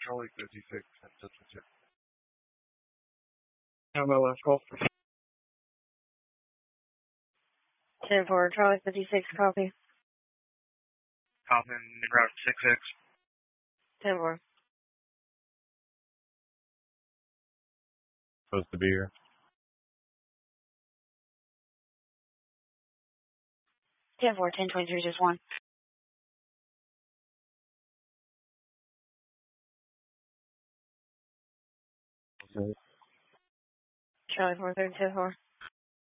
Charlie 56, and touch with you. How about last call? 10-4, Charlie 56, copy. Coffin, route 66. 10-4. Supposed to be here. 10-4, 10-23, just 1. Okay. Charlie 4-3, 10-4.